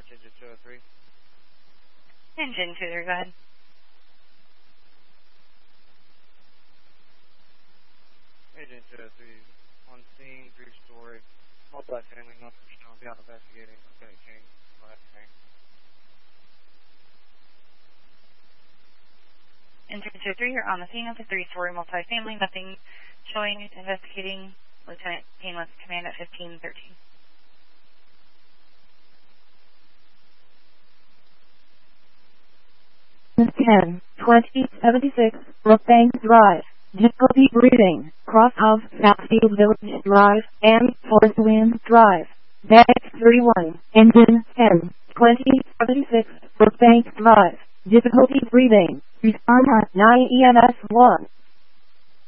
search engine 203. Engine 203, go ahead. Engine 203 on scene, 3-story, multi-family, no person. I'll be out investigating. Okay, change. Engine 203, you're on the scene of the 3-story multi-family, nothing showing, investigating. Lieutenant Painless, command at 1513. Ten 2076 Brookbank Drive. Difficulty breathing. Cross of Southfield Village Drive and Forest Wind Drive. Deck 31. Engine 10 2076 Brookbank Drive. Difficulty breathing. Respond at 9 EMS 1.